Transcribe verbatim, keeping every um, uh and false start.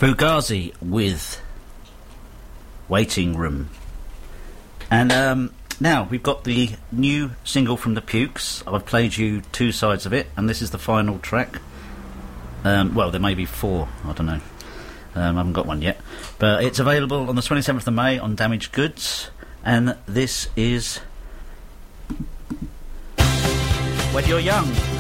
Fugazi with Waiting Room. And um, now we've got the new single from the Pukes. I've played you two sides of it, and this is the final track. Um, well, there may be four, I don't know. Um, I haven't got one yet. But it's available on the twenty-seventh of May on Damaged Goods, and this is When You're Young.